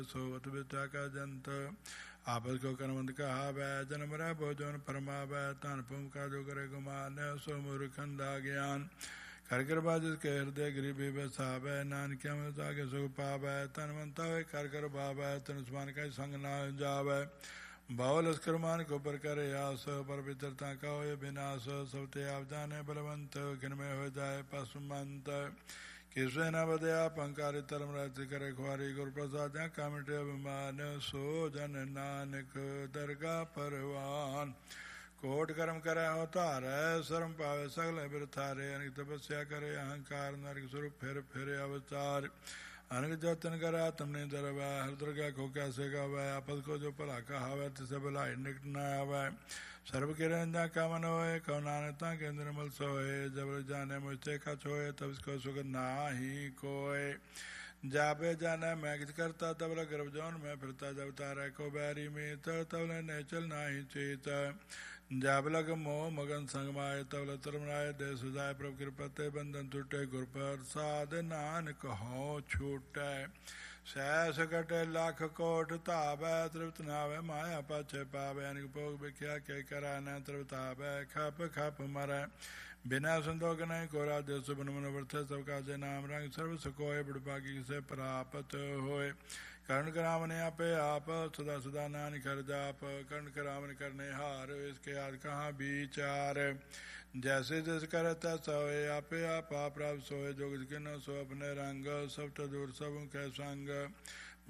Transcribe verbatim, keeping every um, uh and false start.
सोवत विद्या का जंत आपस को कर्मंत कहावै जन्म रह भोजन फरमावै तन पुम का जो करे गुमान सो मूर्खंदा ज्ञान कर कृपा जिसके हृदय गरीब बसावै नानक अमृता के सुख पावै तन मनता हुए कर कर भावै तन स्मान का संग ना जावै भाव लश्कर मान को पर करे आस पर पितरता का हो विनाश सबते आप जाने बलवंत किनमें हो जाए पशुमंत किसवे न बदया पंकारी तरम राज्य करे खुआरी गुरु प्रसाद कामिटे अभिमान सो जन नानक दरगाह परवान कोट कर्म करे अवतार शर्म पावे सगल बिरथारे अनिक तपस्या करे अहंकार नरक स्वरूप फिर फिरे अवतार अनिक जतन करा तुमने दरवा हर दुर्गा को कैसे गावे आपद को जो भला कहावे तिसे भला निकट न आवे सर्व के रंजा का मन होए कौ नानकता के निर्मल सोए जब जाने मुझसे का छोए तब इसको सुख ना ही कोय जापे जाना मैं किस करता तब गर्भ जौन में फिरता जब तारा को बैरी में तब ने चल ना ही चेत जाब लग मोह मगन संग माए तब तरमराय दे सुजाय प्रभु कृपते बंधन टूटे गुर प्रसाद नानक हो छूटे सहस कटे लाख कोट ताबै तृप्त नावे माया पाछे पावे अनिक भोग बिख्या के करा न तृप्तावे खप खप मरै बिना संतोष नहीं कोरा देश बन मन वर्थे सबका जे नाम रंग सर्व सुखोय बुढ़पागी से प्राप्त होए कर्ण करामने आपे आप सदा सदा नानक कर जाप कर्ण करामन करने हार इसके याद कहाँ विचार जैसे जैसे करता सोए आपे आप प्राप्त सोए जोग के न सो अपने रंग सब दूर सब के संग